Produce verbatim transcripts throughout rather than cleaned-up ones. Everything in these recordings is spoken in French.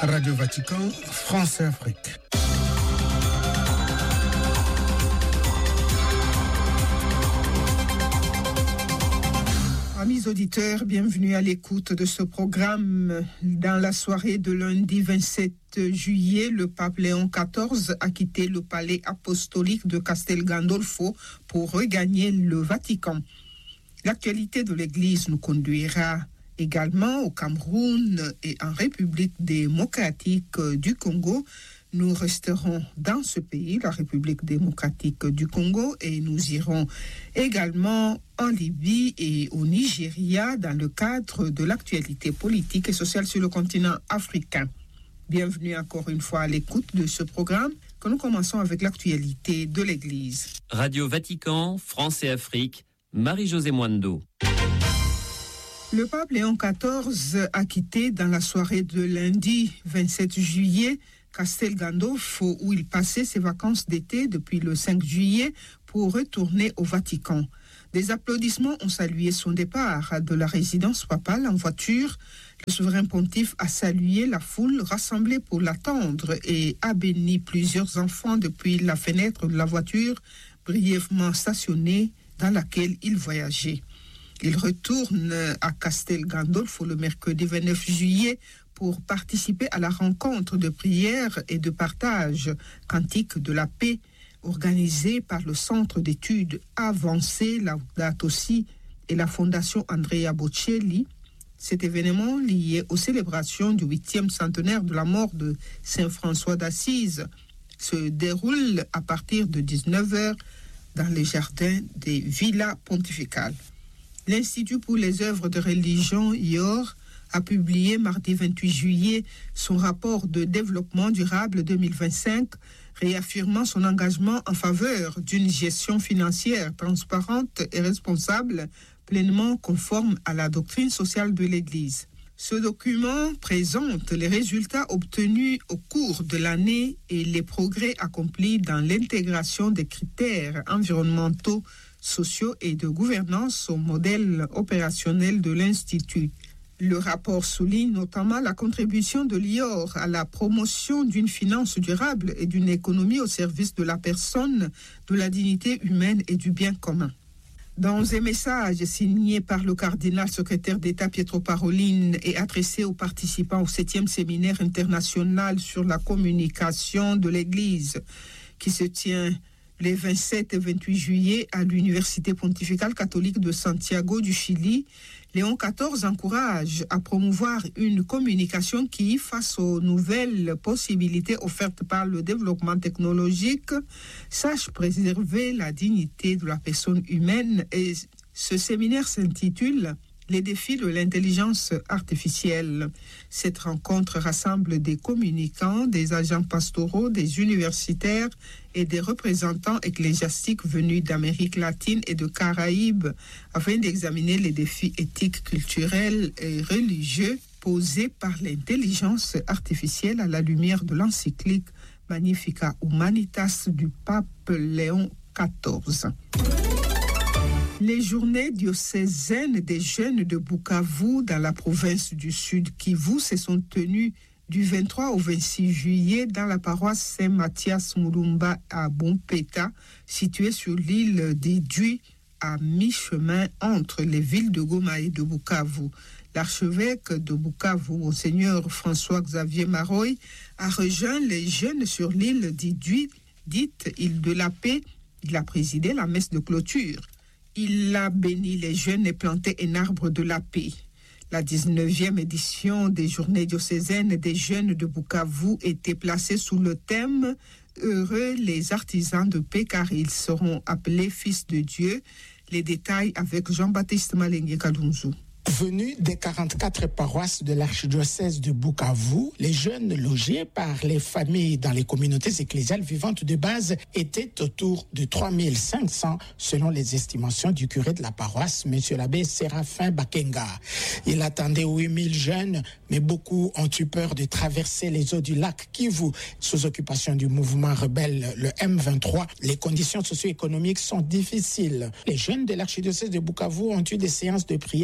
Radio Vatican, France et Afrique. Amis auditeurs, bienvenue à l'écoute de ce programme. Dans la soirée de lundi vingt-sept juillet, le pape Léon quatorze a quitté le palais apostolique de Castel Gandolfo pour regagner le Vatican. L'actualité de l'Église nous conduira également au Cameroun et en République démocratique du Congo. Nous resterons dans ce pays, la République démocratique du Congo, et nous irons également en Libye et au Nigeria dans le cadre de l'actualité politique et sociale sur le continent africain. Bienvenue encore une fois à l'écoute de ce programme que nous commençons avec l'actualité de l'Église. Radio Vatican, France et Afrique, Marie-Josée Mwando. Le pape Léon quatorze a quitté dans la soirée de lundi vingt-sept juillet Castel Gandolfo, où il passait ses vacances d'été depuis le cinq juillet pour retourner au Vatican. Des applaudissements ont salué son départ de la résidence papale en voiture. Le souverain pontife a salué la foule rassemblée pour l'attendre et a béni plusieurs enfants depuis la fenêtre de la voiture brièvement stationnée dans laquelle il voyageait. Il retourne à Castel Gandolfo le mercredi vingt-neuf juillet pour participer à la rencontre de prière et de partage cantique de la paix organisée par le Centre d'études avancées Laudato Si et la Fondation Andrea Bocelli. Cet événement lié aux célébrations du huitième centenaire de la mort de Saint François d'Assise se déroule à partir de dix-neuf heures dans les jardins des villas pontificales. L'Institut pour les œuvres de religion, I O R, a publié mardi vingt-huit juillet son rapport de développement durable deux mille vingt-cinq, réaffirmant son engagement en faveur d'une gestion financière transparente et responsable, pleinement conforme à la doctrine sociale de l'Église. Ce document présente les résultats obtenus au cours de l'année et les progrès accomplis dans l'intégration des critères environnementaux, sociaux et de gouvernance au modèle opérationnel de l'Institut. Le rapport souligne notamment la contribution de l'I O R à la promotion d'une finance durable et d'une économie au service de la personne, de la dignité humaine et du bien commun. Dans un message signé par le cardinal secrétaire d'État Pietro Parolin et adressé aux participants au septième séminaire international sur la communication de l'Église, qui se tient les vingt-sept et vingt-huit juillet à l'Université pontificale catholique de Santiago du Chili, Léon quatorze encourage à promouvoir une communication qui, face aux nouvelles possibilités offertes par le développement technologique, sache préserver la dignité de la personne humaine. Et ce séminaire s'intitule Les défis de l'intelligence artificielle. Cette rencontre rassemble des communicants, des agents pastoraux, des universitaires et des représentants ecclésiastiques venus d'Amérique latine et de Caraïbes afin d'examiner les défis éthiques, culturels et religieux posés par l'intelligence artificielle à la lumière de l'encyclique Magnificat Humanitas du pape Léon quatorze. Les journées diocésaines des jeunes de Bukavu dans la province du Sud Kivu se sont tenues du vingt-trois au vingt-six juillet dans la paroisse Saint-Mathias Mulumba à Bompeta, située sur l'île d'Idjui, à mi-chemin entre les villes de Goma et de Bukavu. L'archevêque de Bukavu, Monseigneur François-Xavier Maroy, a rejoint les jeunes sur l'île d'Idjui, dite île de la paix. Il a présidé la messe de clôture. Il a béni les jeunes et planté un arbre de la paix. La dix-neuvième édition des Journées diocésaines des jeunes de Bukavu était placée sous le thème « Heureux les artisans de paix car ils seront appelés fils de Dieu ». Les détails avec Jean-Baptiste Malengue Kadunzu. Venus des quarante-quatre paroisses de l'archidiocèse de Bukavu, les jeunes logés par les familles dans les communautés ecclésiales vivantes de base étaient autour de trois mille cinq cents selon les estimations du curé de la paroisse, M. l'abbé Séraphin Bakenga. Il attendait huit mille jeunes, mais beaucoup ont eu peur de traverser les eaux du lac Kivu. Sous occupation du mouvement rebelle, le M vingt-trois, les conditions socio-économiques sont difficiles. Les jeunes de l'archidiocèse de Bukavu ont eu des séances de prière et de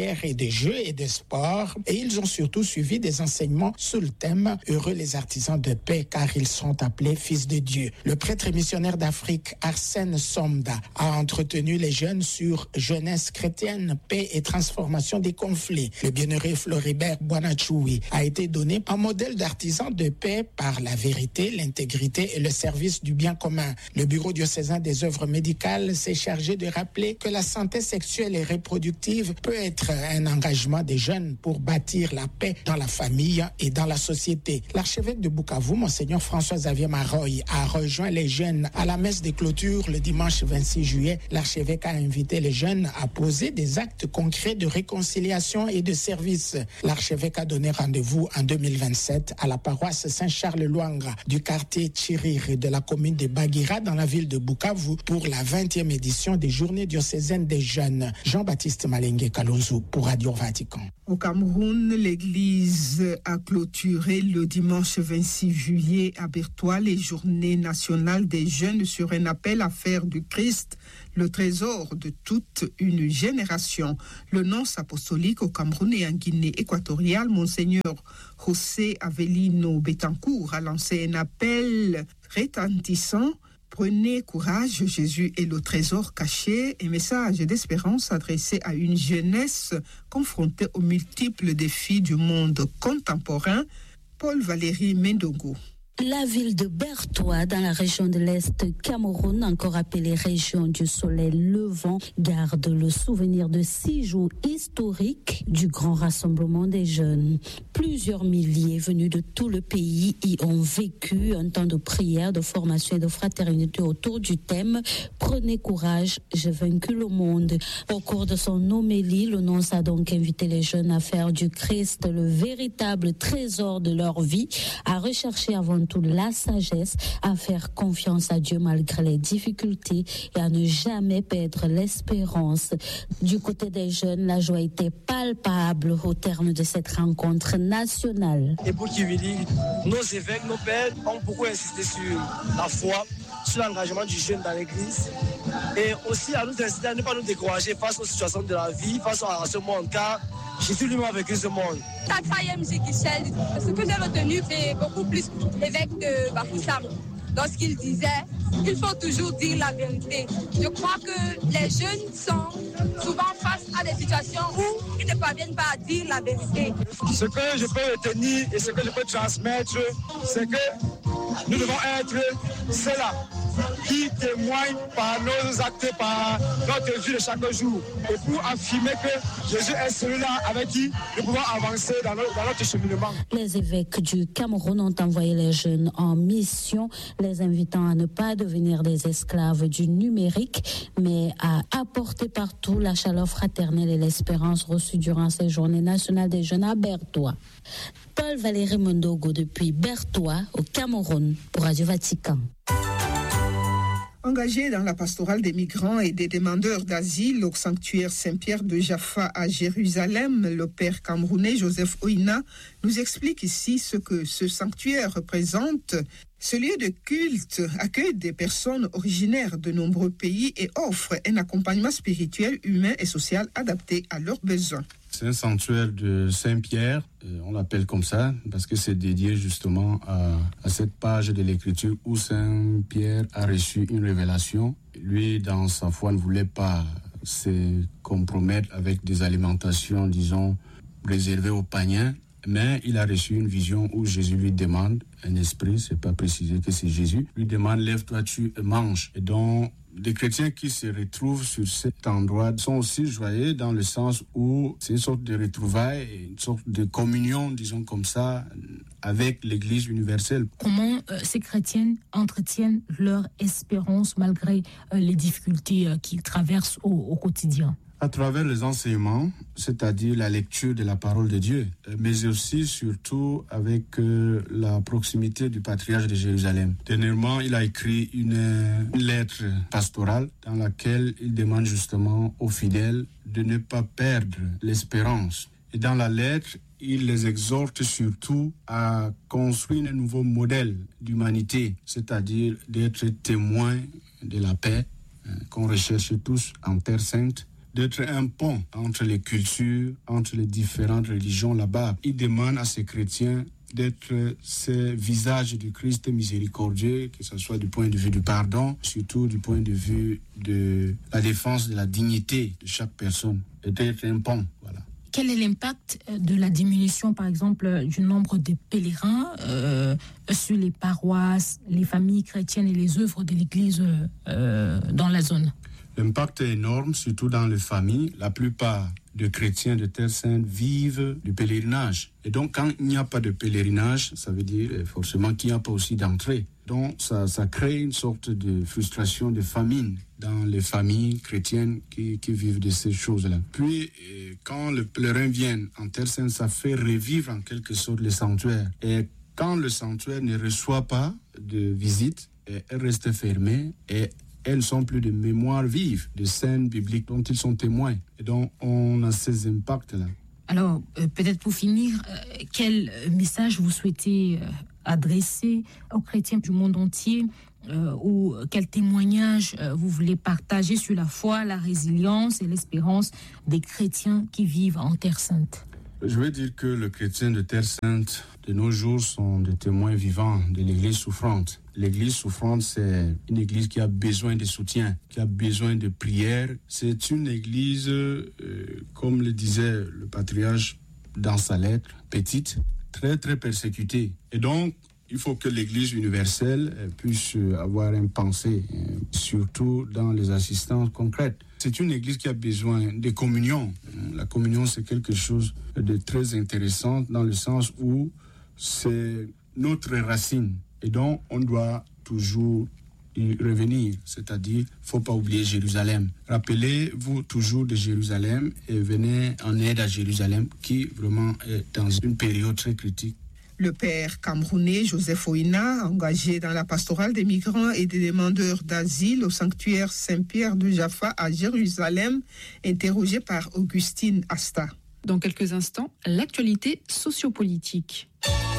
des jeux et des sports et ils ont surtout suivi des enseignements sous le thème « Heureux les artisans de paix car ils sont appelés fils de Dieu ». Le prêtre missionnaire d'Afrique Arsène Somda a entretenu les jeunes sur jeunesse chrétienne, paix et transformation des conflits. Le bienheureux Floribert Boanachoui a été donné un modèle d'artisan de paix par la vérité, l'intégrité et le service du bien commun. Le bureau diocésain des œuvres médicales s'est chargé de rappeler que la santé sexuelle et reproductive peut être un engagement des jeunes pour bâtir la paix dans la famille et dans la société. L'archevêque de Bukavu, Monseigneur François-Xavier Maroy, a rejoint les jeunes à la messe de clôture le dimanche vingt-six juillet. L'archevêque a invité les jeunes à poser des actes concrets de réconciliation et de service. L'archevêque a donné rendez-vous en deux mille vingt-sept à la paroisse Saint-Charles-Luanga du quartier Chiriri de la commune de Bagira dans la ville de Bukavu pour la vingtième édition des Journées diocésaines des jeunes. Jean-Baptiste Malengue Kalonzo pour Radio Vatican. Au Cameroun, l'Église a clôturé le dimanche vingt-six juillet à Bertois les Journées nationales des jeunes sur un appel à faire du Christ le trésor de toute une génération. Le nonce apostolique au Cameroun et en Guinée équatoriale, Monseigneur José Avelino Betancourt, a lancé un appel retentissant. Prenez courage, Jésus est le trésor caché, un message d'espérance adressé à une jeunesse confrontée aux multiples défis du monde contemporain. Paul Valéry Mendongo. La ville de Bertois, dans la région de l'Est Cameroun, encore appelée région du soleil levant, garde le souvenir de six jours historiques du grand rassemblement des jeunes. Plusieurs milliers venus de tout le pays y ont vécu un temps de prière, de formation et de fraternité autour du thème « Prenez courage, j'ai vaincu le monde ». Au cours de son homélie, le nonce a donc invité les jeunes à faire du Christ le véritable trésor de leur vie, à rechercher avant tout la sagesse, à faire confiance à Dieu malgré les difficultés et à ne jamais perdre l'espérance. Du côté des jeunes, la joie était palpable au terme de cette rencontre nationale. Et pour Kiwili, nos évêques, nos pères ont beaucoup insisté sur la foi, sur l'engagement du jeune dans l'église et aussi à nous inciter à ne pas nous décourager face aux situations de la vie, face à ce monde, car Jésus lui-même a vécu ce monde. Quatrième Jékisel, ce que j'ai retenu, c'est beaucoup plus l'évêque de Bafoussam. Lorsqu'il disait qu'il faut toujours dire la vérité. Je crois que les jeunes sont souvent face à des situations où ils ne parviennent pas à dire la vérité. Ce que je peux retenir et ce que je peux transmettre, c'est que nous devons être ceux-là qui témoignent par nos actes, par notre vie de chaque jour. Et pour affirmer que Jésus est celui-là avec qui nous pouvons avancer dans notre, dans notre cheminement. Les évêques du Cameroun ont envoyé les jeunes en mission, les invitant à ne pas devenir des esclaves du numérique, mais à apporter partout la chaleur fraternelle et l'espérance reçue durant ces journées nationales des jeunes à Bertois. Paul Valéry Mondogo depuis Bertois au Cameroun pour Radio Vatican. Engagé dans la pastorale des migrants et des demandeurs d'asile au sanctuaire Saint-Pierre de Jaffa à Jérusalem, le père camerounais Joseph Oina nous explique ici ce que ce sanctuaire représente. Ce lieu de culte accueille des personnes originaires de nombreux pays et offre un accompagnement spirituel, humain et social adapté à leurs besoins. C'est un sanctuaire de Saint-Pierre, on l'appelle comme ça, parce que c'est dédié justement à, à cette page de l'Écriture où Saint-Pierre a reçu une révélation. Lui, dans sa foi, ne voulait pas se compromettre avec des alimentations, disons, réservées aux païens, mais il a reçu une vision où Jésus lui demande, un esprit, c'est pas précisé que c'est Jésus, lui demande, lève-toi, tu manges. Et donc, les chrétiens qui se retrouvent sur cet endroit sont aussi joyeux dans le sens où c'est une sorte de retrouvaille, une sorte de communion, disons comme ça, avec l'Église universelle. Comment euh, ces chrétiens entretiennent leur espérance malgré euh, les difficultés euh, qu'ils traversent au, au quotidien? À travers les enseignements, c'est-à-dire la lecture de la parole de Dieu, mais aussi, surtout, avec euh, la proximité du patriarche de Jérusalem. Dernièrement, il a écrit une lettre pastorale dans laquelle il demande justement aux fidèles de ne pas perdre l'espérance. Et dans la lettre, il les exhorte surtout à construire un nouveau modèle d'humanité, c'est-à-dire d'être témoins de la paix hein, qu'on recherche tous en Terre Sainte, d'être un pont entre les cultures, entre les différentes religions là-bas. Il demande à ces chrétiens d'être ces visages du Christ miséricordieux, que ce soit du point de vue du pardon, surtout du point de vue de la défense de la dignité de chaque personne, et d'être un pont, voilà. Quel est l'impact de la diminution, par exemple, du nombre de pèlerins euh, sur les paroisses, les familles chrétiennes et les œuvres de l'Église euh, dans la zone? L'impact est énorme, surtout dans les familles. La plupart des chrétiens de Terre Sainte vivent du pèlerinage. Et donc, quand il n'y a pas de pèlerinage, ça veut dire forcément qu'il n'y a pas aussi d'entrée. Donc, ça, ça crée une sorte de frustration, de famine dans les familles chrétiennes qui, qui vivent de ces choses-là. Puis, quand les pèlerins viennent en Terre Sainte, ça fait revivre en quelque sorte le sanctuaire. Et quand le sanctuaire ne reçoit pas de visite, elle reste fermée et elles ne sont plus de mémoire vive, de scènes bibliques dont ils sont témoins. Et donc, on a ces impacts-là. Alors, euh, peut-être pour finir, euh, quel message vous souhaitez euh, adresser aux chrétiens du monde entier euh, ou quel témoignage euh, vous voulez partager sur la foi, la résilience et l'espérance des chrétiens qui vivent en Terre Sainte? Je veux dire que les chrétiens de Terre Sainte, de nos jours, sont des témoins vivants de l'Église souffrante. L'Église souffrante, c'est une Église qui a besoin de soutien, qui a besoin de prière. C'est une Église, euh, comme le disait le patriarche dans sa lettre, petite, très très persécutée. Et donc, il faut que l'Église universelle puisse avoir une pensée, surtout dans les assistances concrètes. C'est une Église qui a besoin de communion. La communion, c'est quelque chose de très intéressant dans le sens où c'est notre racine. Et donc, on doit toujours y revenir. C'est-à-dire, il ne faut pas oublier Jérusalem. Rappelez-vous toujours de Jérusalem et venez en aide à Jérusalem qui vraiment est dans une période très critique. Le père camerounais Joseph Oina, engagé dans la pastorale des migrants et des demandeurs d'asile au sanctuaire Saint-Pierre de Jaffa à Jérusalem, interrogé par Augustine Asta. Dans quelques instants, l'actualité sociopolitique.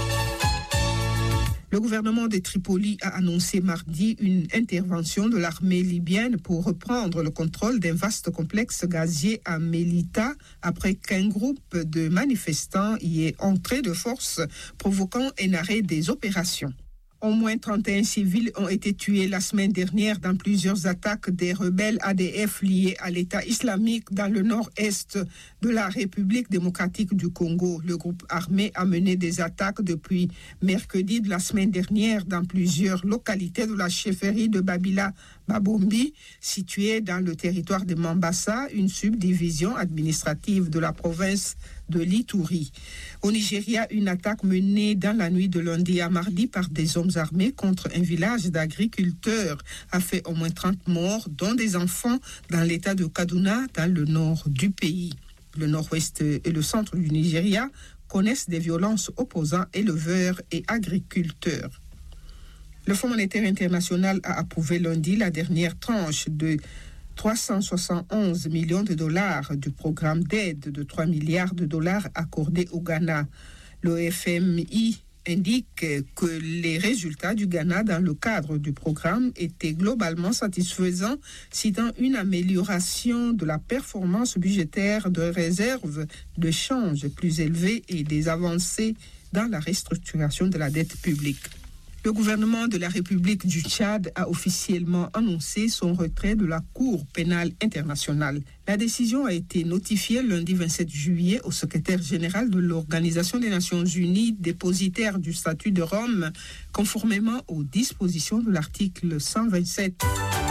Le gouvernement de Tripoli a annoncé mardi une intervention de l'armée libyenne pour reprendre le contrôle d'un vaste complexe gazier à Melita après qu'un groupe de manifestants y ait entré de force, provoquant un arrêt des opérations. Au moins trente et un civils ont été tués la semaine dernière dans plusieurs attaques des rebelles A D F liés à l'État islamique dans le nord-est de la République démocratique du Congo. Le groupe armé a mené des attaques depuis mercredi de la semaine dernière dans plusieurs localités de la chefferie de Babila Babombi, située dans le territoire de Mambasa, une subdivision administrative de la province de l'Ituri. Au Nigeria, une attaque menée dans la nuit de lundi à mardi par des hommes armés contre un village d'agriculteurs a fait au moins trente morts, dont des enfants, dans l'état de Kaduna, dans le nord du pays. Le nord-ouest et le centre du Nigeria connaissent des violences opposant éleveurs et agriculteurs. Le Fonds monétaire international a approuvé lundi la dernière tranche de trois cent soixante et onze millions de dollars du programme d'aide de trois milliards de dollars accordé au Ghana. Le F M I indique que les résultats du Ghana dans le cadre du programme étaient globalement satisfaisants, citant une amélioration de la performance budgétaire de réserves de change plus élevée et des avancées dans la restructuration de la dette publique. Le gouvernement de la République du Tchad a officiellement annoncé son retrait de la Cour pénale internationale. La décision a été notifiée lundi vingt-sept juillet au secrétaire général de l'Organisation des Nations Unies, dépositaire du statut de Rome, conformément aux dispositions de l'article cent vingt-sept.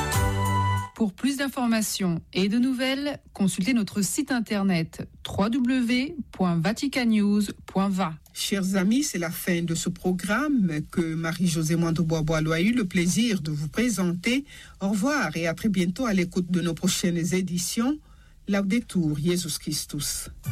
Pour plus d'informations et de nouvelles, consultez notre site internet w w w point vatican news point v a. Chers amis, c'est la fin de ce programme que Marie-Josée Mondo-Bois-Boileau a eu le plaisir de vous présenter. Au revoir et à très bientôt à l'écoute de nos prochaines éditions. Laudetur Jesus Christus.